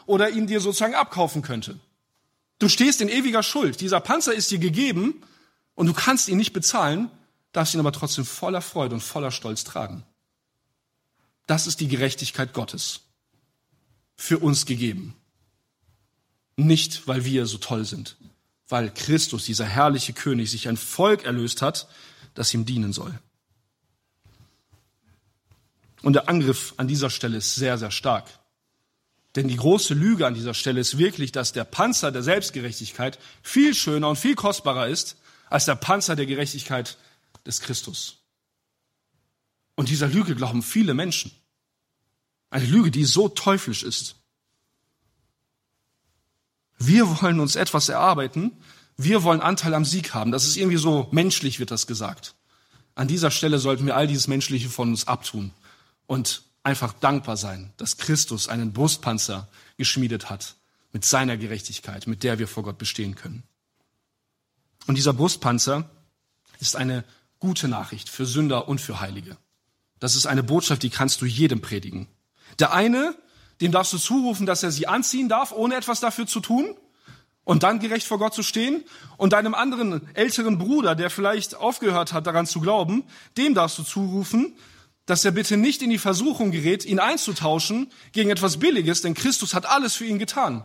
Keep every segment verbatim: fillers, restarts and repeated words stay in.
oder ihn dir sozusagen abkaufen könnte. Du stehst in ewiger Schuld. Dieser Panzer ist dir gegeben und du kannst ihn nicht bezahlen, darfst ihn aber trotzdem voller Freude und voller Stolz tragen. Das ist die Gerechtigkeit Gottes für uns gegeben. Nicht, weil wir so toll sind, weil Christus, dieser herrliche König, sich ein Volk erlöst hat, das ihm dienen soll. Und der Angriff an dieser Stelle ist sehr, sehr stark. Denn die große Lüge an dieser Stelle ist wirklich, dass der Panzer der Selbstgerechtigkeit viel schöner und viel kostbarer ist als der Panzer der Gerechtigkeit des Christus. Und dieser Lüge glauben viele Menschen. Eine Lüge, die so teuflisch ist. Wir wollen uns etwas erarbeiten, wir wollen Anteil am Sieg haben. Das ist irgendwie so menschlich, wird das gesagt. An dieser Stelle sollten wir all dieses Menschliche von uns abtun und einfach dankbar sein, dass Christus einen Brustpanzer geschmiedet hat mit seiner Gerechtigkeit, mit der wir vor Gott bestehen können. Und dieser Brustpanzer ist eine gute Nachricht für Sünder und für Heilige. Das ist eine Botschaft, die kannst du jedem predigen. Der eine, dem darfst du zurufen, dass er sie anziehen darf, ohne etwas dafür zu tun und dann gerecht vor Gott zu stehen. Und deinem anderen älteren Bruder, der vielleicht aufgehört hat, daran zu glauben, dem darfst du zurufen, dass er bitte nicht in die Versuchung gerät, ihn einzutauschen gegen etwas Billiges, denn Christus hat alles für ihn getan.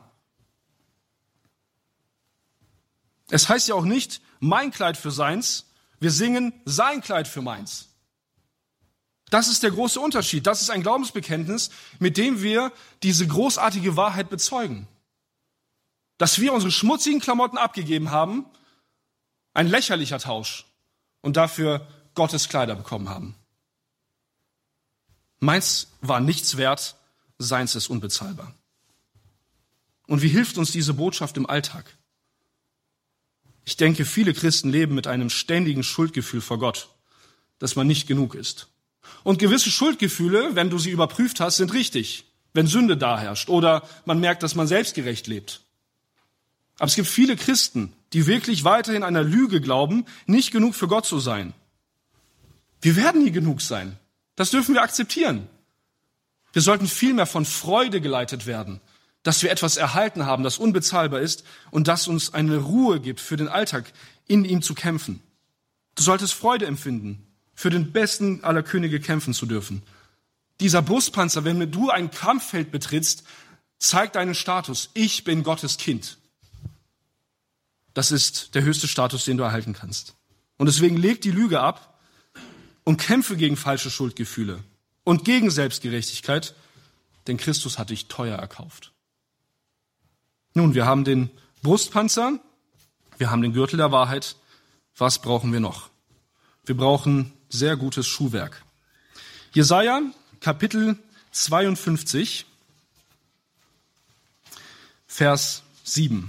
Es heißt ja auch nicht, mein Kleid für seins, wir singen sein Kleid für meins. Das ist der große Unterschied. Das ist ein Glaubensbekenntnis, mit dem wir diese großartige Wahrheit bezeugen. Dass wir unsere schmutzigen Klamotten abgegeben haben, ein lächerlicher Tausch, und dafür Gottes Kleider bekommen haben. Meins war nichts wert, seins ist unbezahlbar. Und wie hilft uns diese Botschaft im Alltag? Ich denke, viele Christen leben mit einem ständigen Schuldgefühl vor Gott, dass man nicht genug ist. Und gewisse Schuldgefühle, wenn du sie überprüft hast, sind richtig, wenn Sünde da herrscht oder man merkt, dass man selbstgerecht lebt. Aber es gibt viele Christen, die wirklich weiterhin einer Lüge glauben, nicht genug für Gott zu sein. Wir werden nie genug sein. Das dürfen wir akzeptieren. Wir sollten vielmehr von Freude geleitet werden, dass wir etwas erhalten haben, das unbezahlbar ist und das uns eine Ruhe gibt, für den Alltag in ihm zu kämpfen. Du solltest Freude empfinden, für den besten aller Könige kämpfen zu dürfen. Dieser Brustpanzer, wenn du ein Kampffeld betrittst, zeigt deinen Status. Ich bin Gottes Kind. Das ist der höchste Status, den du erhalten kannst. Und deswegen leg die Lüge ab und kämpfe gegen falsche Schuldgefühle und gegen Selbstgerechtigkeit, denn Christus hat dich teuer erkauft. Nun, wir haben den Brustpanzer, wir haben den Gürtel der Wahrheit. Was brauchen wir noch? Wir brauchen sehr gutes Schuhwerk. Jesaja, Kapitel zweiundfünfzig, Vers sieben.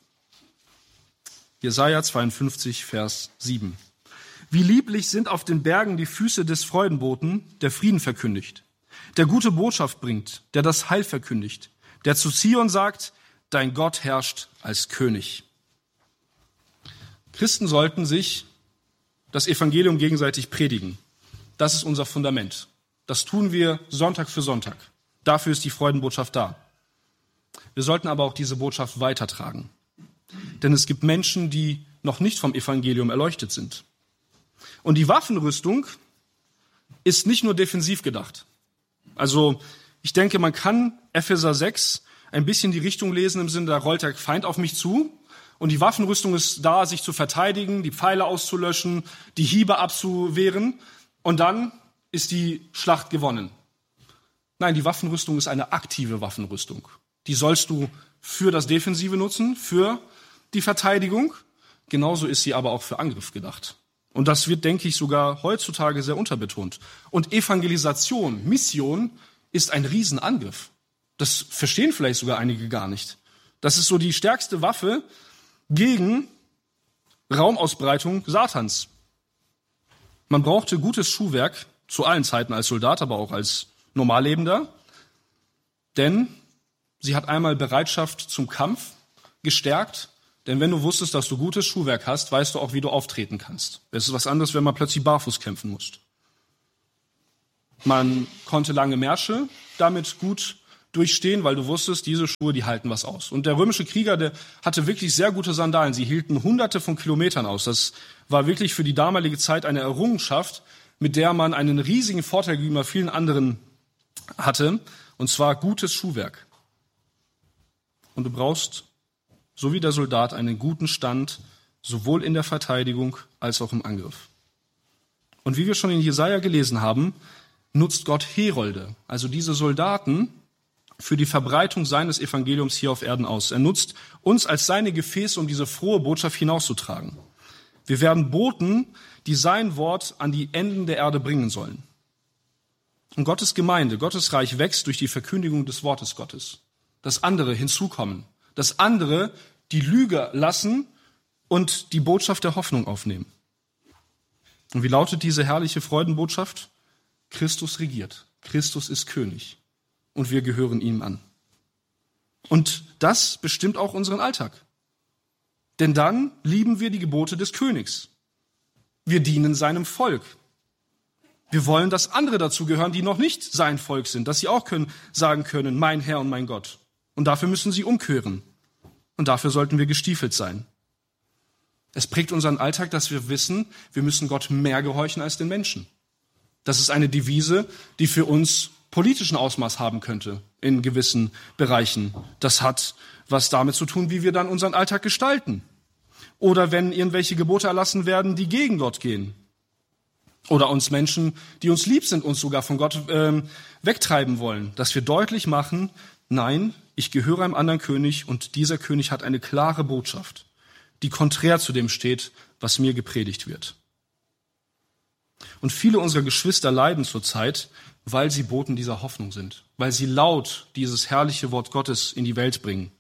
Jesaja zweiundfünfzig, Vers sieben. Wie lieblich sind auf den Bergen die Füße des Freudenboten, der Frieden verkündigt, der gute Botschaft bringt, der das Heil verkündigt, der zu Zion sagt, dein Gott herrscht als König. Christen sollten sich das Evangelium gegenseitig predigen. Das ist unser Fundament. Das tun wir Sonntag für Sonntag. Dafür ist die Freudenbotschaft da. Wir sollten aber auch diese Botschaft weitertragen. Denn es gibt Menschen, die noch nicht vom Evangelium erleuchtet sind. Und die Waffenrüstung ist nicht nur defensiv gedacht. Also ich denke, man kann Epheser sechs ein bisschen die Richtung lesen im Sinne, da rollt der Feind auf mich zu. Und die Waffenrüstung ist da, sich zu verteidigen, die Pfeile auszulöschen, die Hiebe abzuwehren. Und dann ist die Schlacht gewonnen. Nein, die Waffenrüstung ist eine aktive Waffenrüstung. Die sollst du für das Defensive nutzen, für die Verteidigung. Genauso ist sie aber auch für Angriff gedacht. Und das wird, denke ich, sogar heutzutage sehr unterbetont. Und Evangelisation, Mission ist ein Riesenangriff. Das verstehen vielleicht sogar einige gar nicht. Das ist so die stärkste Waffe gegen Raumausbreitung Satans. Man brauchte gutes Schuhwerk zu allen Zeiten als Soldat, aber auch als Normallebender, denn sie hat einmal Bereitschaft zum Kampf gestärkt, denn wenn du wusstest, dass du gutes Schuhwerk hast, weißt du auch, wie du auftreten kannst. Es ist was anderes, wenn man plötzlich barfuß kämpfen muss. Man konnte lange Märsche damit gut durchstehen, weil du wusstest, diese Schuhe, die halten was aus. Und der römische Krieger, der hatte wirklich sehr gute Sandalen. Sie hielten hunderte von Kilometern aus. Das war wirklich für die damalige Zeit eine Errungenschaft, mit der man einen riesigen Vorteil gegenüber vielen anderen hatte, und zwar gutes Schuhwerk. Und du brauchst, so wie der Soldat, einen guten Stand, sowohl in der Verteidigung als auch im Angriff. Und wie wir schon in Jesaja gelesen haben, nutzt Gott Herolde, also diese Soldaten, für die Verbreitung seines Evangeliums hier auf Erden aus. Er nutzt uns als seine Gefäße, um diese frohe Botschaft hinauszutragen. Wir werden Boten, die sein Wort an die Enden der Erde bringen sollen. Und Gottes Gemeinde, Gottes Reich wächst durch die Verkündigung des Wortes Gottes. Dass andere hinzukommen, dass andere die Lüge lassen und die Botschaft der Hoffnung aufnehmen. Und wie lautet diese herrliche Freudenbotschaft? Christus regiert. Christus ist König. Und wir gehören ihm an. Und das bestimmt auch unseren Alltag. Denn dann lieben wir die Gebote des Königs. Wir dienen seinem Volk. Wir wollen, dass andere dazu gehören, die noch nicht sein Volk sind, dass sie auch können, sagen können, mein Herr und mein Gott. Und dafür müssen sie umkehren. Und dafür sollten wir gestiefelt sein. Es prägt unseren Alltag, dass wir wissen, wir müssen Gott mehr gehorchen als den Menschen. Das ist eine Devise, die für uns politischen Ausmaß haben könnte in gewissen Bereichen. Das hat was damit zu tun, wie wir dann unseren Alltag gestalten. Oder wenn irgendwelche Gebote erlassen werden, die gegen Gott gehen. Oder uns Menschen, die uns lieb sind, uns sogar von Gott ähm, wegtreiben wollen. Dass wir deutlich machen, nein, ich gehöre einem anderen König und dieser König hat eine klare Botschaft, die konträr zu dem steht, was mir gepredigt wird. Und viele unserer Geschwister leiden zurzeit, weil sie Boten dieser Hoffnung sind, weil sie laut dieses herrliche Wort Gottes in die Welt bringen.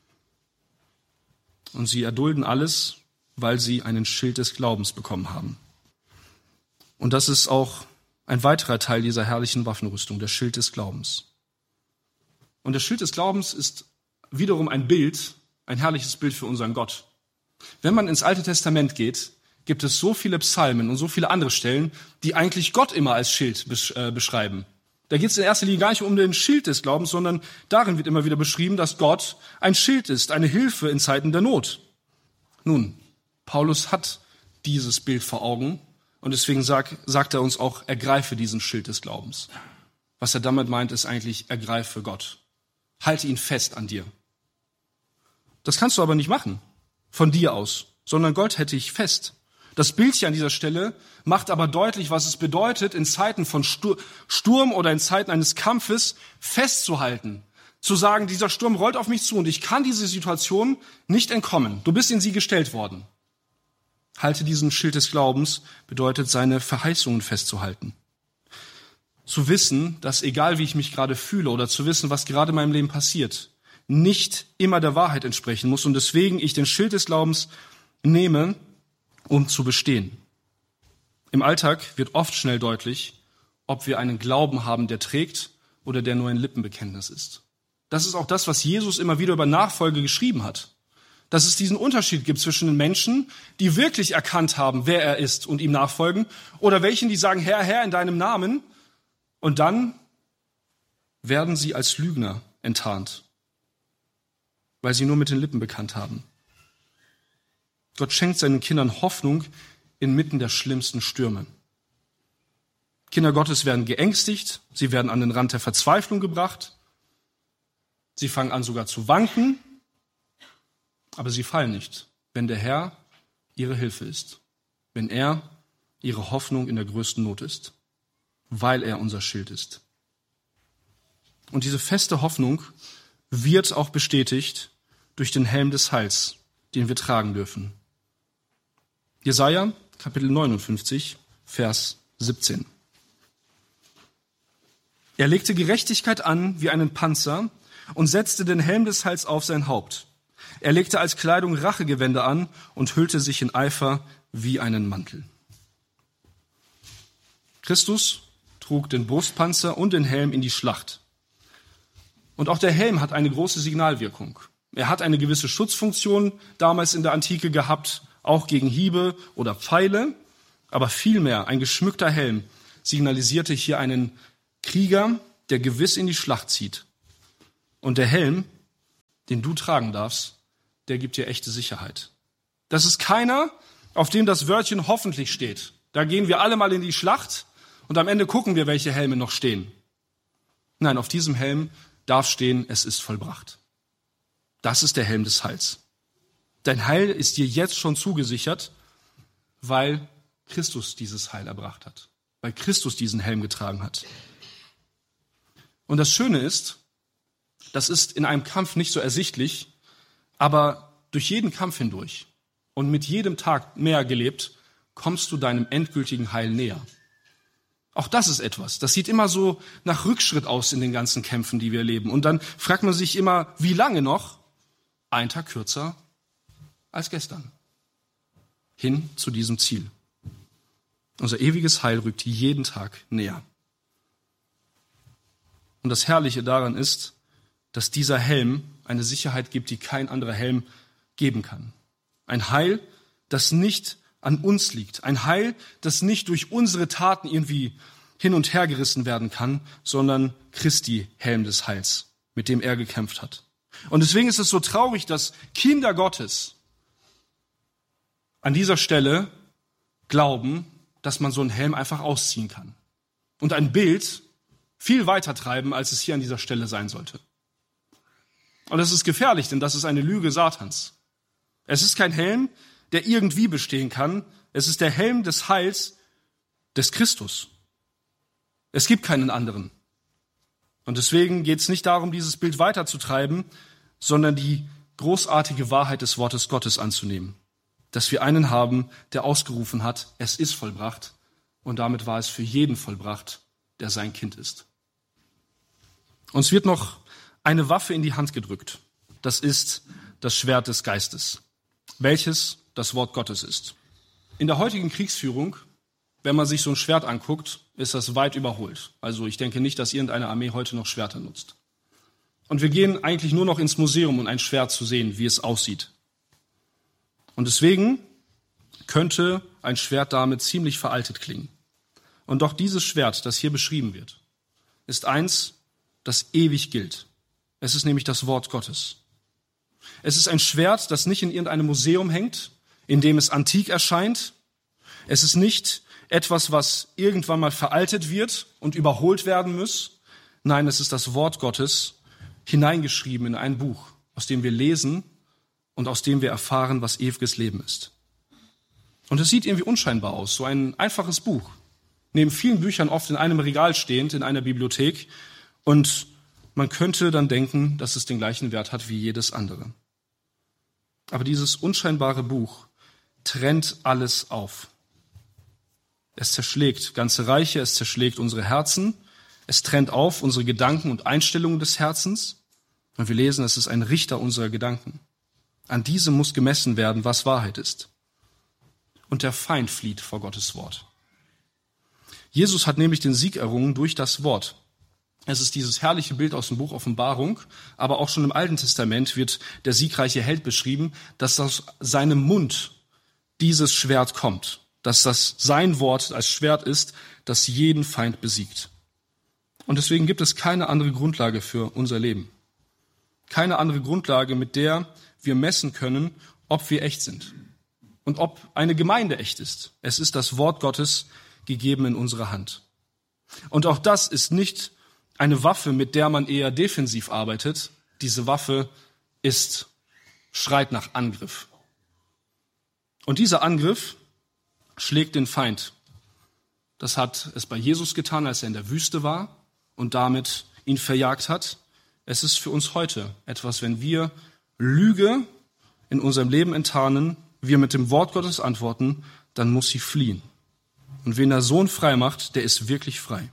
Und sie erdulden alles, weil sie einen Schild des Glaubens bekommen haben. Und das ist auch ein weiterer Teil dieser herrlichen Waffenrüstung, der Schild des Glaubens. Und der Schild des Glaubens ist wiederum ein Bild, ein herrliches Bild für unseren Gott. Wenn man ins Alte Testament geht, gibt es so viele Psalmen und so viele andere Stellen, die eigentlich Gott immer als Schild beschreiben. Da geht es in erster Linie gar nicht um den Schild des Glaubens, sondern darin wird immer wieder beschrieben, dass Gott ein Schild ist, eine Hilfe in Zeiten der Not. Nun, Paulus hat dieses Bild vor Augen und deswegen sagt, sagt er uns auch, ergreife diesen Schild des Glaubens. Was er damit meint, ist eigentlich, ergreife Gott. Halte ihn fest an dir. Das kannst du aber nicht machen, von dir aus, sondern Gott hätte dich fest. Das Bild hier an dieser Stelle macht aber deutlich, was es bedeutet, in Zeiten von Sturm oder in Zeiten eines Kampfes festzuhalten. Zu sagen, dieser Sturm rollt auf mich zu und ich kann diese Situation nicht entkommen. Du bist in sie gestellt worden. Halte diesen Schild des Glaubens bedeutet, seine Verheißungen festzuhalten. Zu wissen, dass egal wie ich mich gerade fühle oder zu wissen, was gerade in meinem Leben passiert, nicht immer der Wahrheit entsprechen muss und deswegen ich den Schild des Glaubens nehme, um zu bestehen. Im Alltag wird oft schnell deutlich, ob wir einen Glauben haben, der trägt oder der nur ein Lippenbekenntnis ist. Das ist auch das, was Jesus immer wieder über Nachfolge geschrieben hat. Dass es diesen Unterschied gibt zwischen den Menschen, die wirklich erkannt haben, wer er ist und ihm nachfolgen, oder welchen, die sagen, Herr, Herr, in deinem Namen, und dann werden sie als Lügner enttarnt, weil sie nur mit den Lippen bekannt haben. Gott schenkt seinen Kindern Hoffnung inmitten der schlimmsten Stürme. Kinder Gottes werden geängstigt, sie werden an den Rand der Verzweiflung gebracht, sie fangen an sogar zu wanken, aber sie fallen nicht, wenn der Herr ihre Hilfe ist, wenn er ihre Hoffnung in der größten Not ist, weil er unser Schild ist. Und diese feste Hoffnung wird auch bestätigt durch den Helm des Heils, den wir tragen dürfen. Jesaja, Kapitel neunundfünfzig, Vers siebzehn. Er legte Gerechtigkeit an wie einen Panzer und setzte den Helm des Heils auf sein Haupt. Er legte als Kleidung Rachegewänder an und hüllte sich in Eifer wie einen Mantel. Christus trug den Brustpanzer und den Helm in die Schlacht. Und auch der Helm hat eine große Signalwirkung. Er hat eine gewisse Schutzfunktion damals in der Antike gehabt, auch gegen Hiebe oder Pfeile, aber vielmehr ein geschmückter Helm signalisierte hier einen Krieger, der gewiss in die Schlacht zieht. Und der Helm, den du tragen darfst, der gibt dir echte Sicherheit. Das ist keiner, auf dem das Wörtchen hoffentlich steht. Da gehen wir alle mal in die Schlacht und am Ende gucken wir, welche Helme noch stehen. Nein, auf diesem Helm darf stehen, es ist vollbracht. Das ist der Helm des Heils. Dein Heil ist dir jetzt schon zugesichert, weil Christus dieses Heil erbracht hat, weil Christus diesen Helm getragen hat. Und das Schöne ist, das ist in einem Kampf nicht so ersichtlich, aber durch jeden Kampf hindurch und mit jedem Tag mehr gelebt, kommst du deinem endgültigen Heil näher. Auch das ist etwas. Das sieht immer so nach Rückschritt aus in den ganzen Kämpfen, die wir erleben. Und dann fragt man sich immer, wie lange noch? Ein Tag kürzer als gestern. Hin zu diesem Ziel. Unser ewiges Heil rückt jeden Tag näher. Und das Herrliche daran ist, dass dieser Helm eine Sicherheit gibt, die kein anderer Helm geben kann. Ein Heil, das nicht an uns liegt. Ein Heil, das nicht durch unsere Taten irgendwie hin und her gerissen werden kann, sondern Christi Helm des Heils, mit dem er gekämpft hat. Und deswegen ist es so traurig, dass Kinder Gottes an dieser Stelle glauben, dass man so einen Helm einfach ausziehen kann. Und ein Bild viel weiter treiben, als es hier an dieser Stelle sein sollte. Und das ist gefährlich, denn das ist eine Lüge Satans. Es ist kein Helm, der irgendwie bestehen kann. Es ist der Helm des Heils des Christus. Es gibt keinen anderen. Und deswegen geht es nicht darum, dieses Bild weiterzutreiben, sondern die großartige Wahrheit des Wortes Gottes anzunehmen. Dass wir einen haben, der ausgerufen hat, es ist vollbracht. Und damit war es für jeden vollbracht, der sein Kind ist. Uns wird noch eine Waffe in die Hand gedrückt. Das ist das Schwert des Geistes, welches das Wort Gottes ist. In der heutigen Kriegsführung, wenn man sich so ein Schwert anguckt, ist das weit überholt. Also ich denke nicht, dass irgendeine Armee heute noch Schwerter nutzt. Und wir gehen eigentlich nur noch ins Museum, um ein Schwert zu sehen, wie es aussieht. Und deswegen könnte ein Schwert damit ziemlich veraltet klingen. Und doch dieses Schwert, das hier beschrieben wird, ist eins, das ewig gilt. Es ist nämlich das Wort Gottes. Es ist ein Schwert, das nicht in irgendeinem Museum hängt, in dem es antik erscheint. Es ist nicht etwas, was irgendwann mal veraltet wird und überholt werden muss. Nein, es ist das Wort Gottes, hineingeschrieben in ein Buch, aus dem wir lesen und aus dem wir erfahren, was ewiges Leben ist. Und es sieht irgendwie unscheinbar aus, so ein einfaches Buch, neben vielen Büchern oft in einem Regal stehend, in einer Bibliothek. Und man könnte dann denken, dass es den gleichen Wert hat wie jedes andere. Aber dieses unscheinbare Buch trennt alles auf. Es zerschlägt ganze Reiche, es zerschlägt unsere Herzen, es trennt auf unsere Gedanken und Einstellungen des Herzens. Und wir lesen, es ist ein Richter unserer Gedanken. An diesem muss gemessen werden, was Wahrheit ist. Und der Feind flieht vor Gottes Wort. Jesus hat nämlich den Sieg errungen durch das Wort. Es ist dieses herrliche Bild aus dem Buch Offenbarung, aber auch schon im Alten Testament wird der siegreiche Held beschrieben, dass aus seinem Mund dieses Schwert kommt, dass das sein Wort als Schwert ist, das jeden Feind besiegt. Und deswegen gibt es keine andere Grundlage für unser Leben. Keine andere Grundlage, mit der wir messen können, ob wir echt sind und ob eine Gemeinde echt ist. Es ist das Wort Gottes gegeben in unserer Hand. Und auch das ist nicht eine Waffe, mit der man eher defensiv arbeitet. Diese Waffe ist, schreit nach Angriff. Und dieser Angriff schlägt den Feind. Das hat es bei Jesus getan, als er in der Wüste war und damit ihn verjagt hat. Es ist für uns heute etwas, wenn wir Lüge in unserem Leben enttarnen, wir mit dem Wort Gottes antworten, dann muss sie fliehen. Und wen der Sohn frei macht, der ist wirklich frei.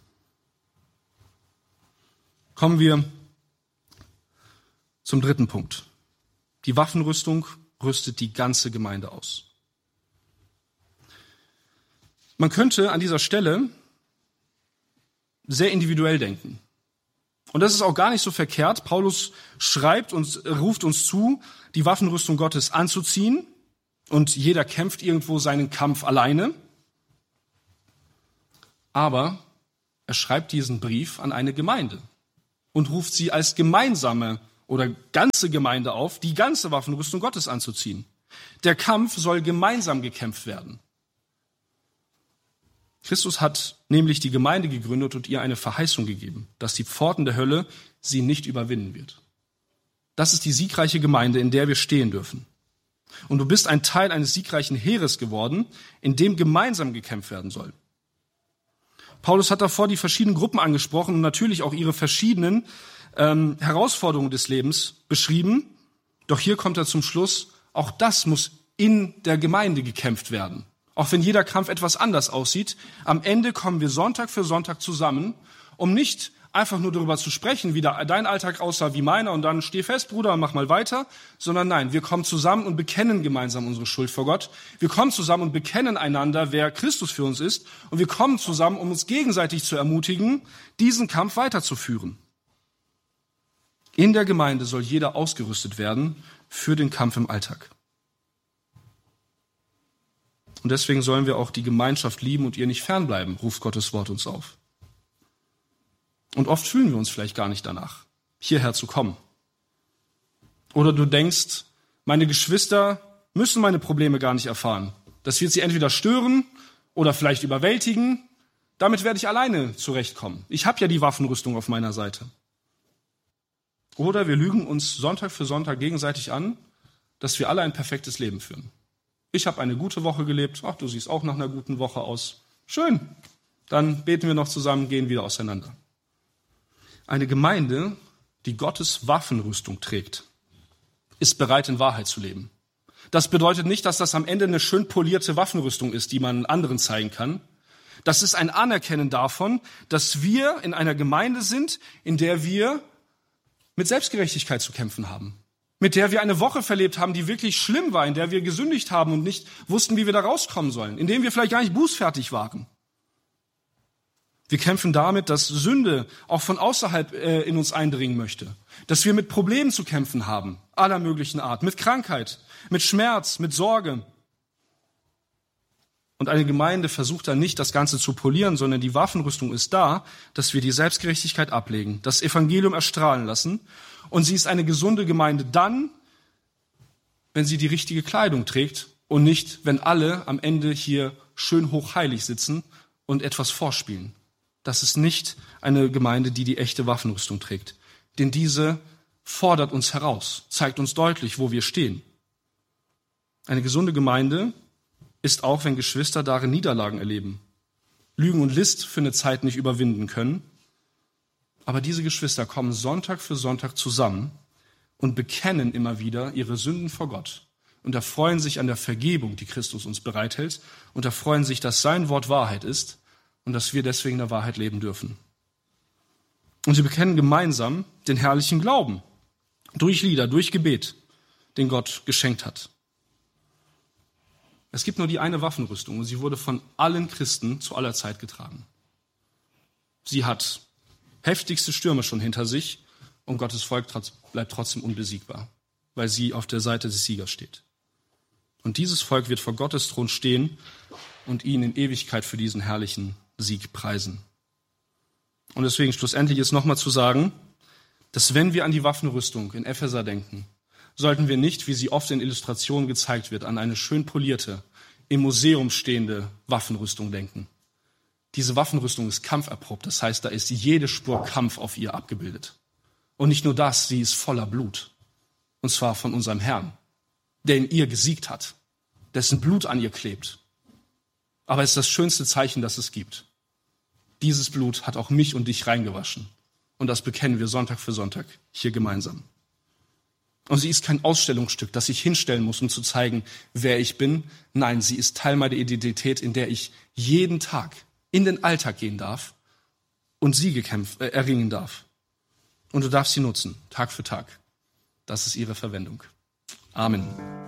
Kommen wir zum dritten Punkt. Die Waffenrüstung rüstet die ganze Gemeinde aus. Man könnte an dieser Stelle sehr individuell denken. Und das ist auch gar nicht so verkehrt. Paulus schreibt und ruft uns zu, die Waffenrüstung Gottes anzuziehen. Und jeder kämpft irgendwo seinen Kampf alleine. Aber er schreibt diesen Brief an eine Gemeinde. und ruft sie als gemeinsame oder ganze Gemeinde auf, die ganze Waffenrüstung Gottes anzuziehen. Der Kampf soll gemeinsam gekämpft werden. Christus hat nämlich die Gemeinde gegründet und ihr eine Verheißung gegeben, dass die Pforten der Hölle sie nicht überwinden wird. Das ist die siegreiche Gemeinde, in der wir stehen dürfen. Und du bist ein Teil eines siegreichen Heeres geworden, in dem gemeinsam gekämpft werden soll. Paulus hat davor die verschiedenen Gruppen angesprochen und natürlich auch ihre verschiedenen ähm, Herausforderungen des Lebens beschrieben. Doch hier kommt er zum Schluss, auch das muss in der Gemeinde gekämpft werden. Auch wenn jeder Kampf etwas anders aussieht, am Ende kommen wir Sonntag für Sonntag zusammen, um nicht einfach nur darüber zu sprechen, wie dein Alltag aussah wie meiner und dann steh fest, Bruder, mach mal weiter, sondern nein, wir kommen zusammen und bekennen gemeinsam unsere Schuld vor Gott. Wir kommen zusammen und bekennen einander, wer Christus für uns ist, und wir kommen zusammen, um uns gegenseitig zu ermutigen, diesen Kampf weiterzuführen. In der Gemeinde soll jeder ausgerüstet werden für den Kampf im Alltag. Und deswegen sollen wir auch die Gemeinschaft lieben und ihr nicht fernbleiben, ruft Gottes Wort uns auf. Und oft fühlen wir uns vielleicht gar nicht danach, hierher zu kommen. Oder du denkst, meine Geschwister müssen meine Probleme gar nicht erfahren. Das wird sie entweder stören oder vielleicht überwältigen. Damit werde ich alleine zurechtkommen. Ich habe ja die Waffenrüstung auf meiner Seite. Oder wir lügen uns Sonntag für Sonntag gegenseitig an, dass wir alle ein perfektes Leben führen. Ich habe eine gute Woche gelebt. Ach, du siehst auch nach einer guten Woche aus. Schön. Dann beten wir noch zusammen, gehen wieder auseinander. Eine Gemeinde, die Gottes Waffenrüstung trägt, ist bereit, in Wahrheit zu leben. Das bedeutet nicht, dass das am Ende eine schön polierte Waffenrüstung ist, die man anderen zeigen kann. Das ist ein Anerkennen davon, dass wir in einer Gemeinde sind, in der wir mit Selbstgerechtigkeit zu kämpfen haben. Mit der wir eine Woche verlebt haben, die wirklich schlimm war, in der wir gesündigt haben und nicht wussten, wie wir da rauskommen sollen, in dem wir vielleicht gar nicht bußfertig waren. Wir kämpfen damit, dass Sünde auch von außerhalb äh, in uns eindringen möchte. Dass wir mit Problemen zu kämpfen haben, aller möglichen Art, mit Krankheit, mit Schmerz, mit Sorge. Und eine Gemeinde versucht dann nicht, das Ganze zu polieren, sondern die Waffenrüstung ist da, dass wir die Selbstgerechtigkeit ablegen, das Evangelium erstrahlen lassen. Und sie ist eine gesunde Gemeinde dann, wenn sie die richtige Kleidung trägt und nicht, wenn alle am Ende hier schön hochheilig sitzen und etwas vorspielen. Das ist nicht eine Gemeinde, die die echte Waffenrüstung trägt. Denn diese fordert uns heraus, zeigt uns deutlich, wo wir stehen. Eine gesunde Gemeinde ist auch, wenn Geschwister darin Niederlagen erleben, Lügen und List für eine Zeit nicht überwinden können. Aber diese Geschwister kommen Sonntag für Sonntag zusammen und bekennen immer wieder ihre Sünden vor Gott und erfreuen sich an der Vergebung, die Christus uns bereithält, und erfreuen sich, dass sein Wort Wahrheit ist und dass wir deswegen der Wahrheit leben dürfen. Und sie bekennen gemeinsam den herrlichen Glauben durch Lieder, durch Gebet, den Gott geschenkt hat. Es gibt nur die eine Waffenrüstung und sie wurde von allen Christen zu aller Zeit getragen. Sie hat heftigste Stürme schon hinter sich und Gottes Volk bleibt trotzdem unbesiegbar, weil sie auf der Seite des Siegers steht. Und dieses Volk wird vor Gottes Thron stehen und ihn in Ewigkeit für diesen herrlichen Sieg preisen. Und deswegen schlussendlich ist nochmal zu sagen, dass wenn wir an die Waffenrüstung in Epheser denken, sollten wir nicht, wie sie oft in Illustrationen gezeigt wird, an eine schön polierte, im Museum stehende Waffenrüstung denken. Diese Waffenrüstung ist kampferprobt, das heißt, da ist jede Spur Kampf auf ihr abgebildet. Und nicht nur das, sie ist voller Blut. Und zwar von unserem Herrn, der in ihr gesiegt hat, dessen Blut an ihr klebt. Aber es ist das schönste Zeichen, das es gibt. Dieses Blut hat auch mich und dich reingewaschen. Und das bekennen wir Sonntag für Sonntag hier gemeinsam. Und sie ist kein Ausstellungsstück, das ich hinstellen muss, um zu zeigen, wer ich bin. Nein, sie ist Teil meiner Identität, in der ich jeden Tag in den Alltag gehen darf und Siege kämpf, äh, erringen darf. Und du darfst sie nutzen, Tag für Tag. Das ist ihre Verwendung. Amen.